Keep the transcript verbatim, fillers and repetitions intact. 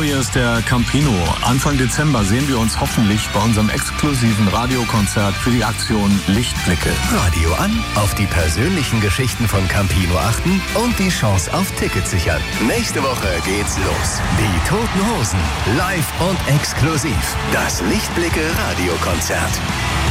hier ist der Campino. Anfang Dezember sehen wir uns hoffentlich bei unserem exklusiven Radiokonzert für die Aktion Lichtblicke. Radio an, auf die persönlichen Geschichten von Campino achten und die Chance auf Tickets sichern. Nächste Woche geht's los. Die Toten Hosen, live und exklusiv. Das Lichtblicke Radiokonzert.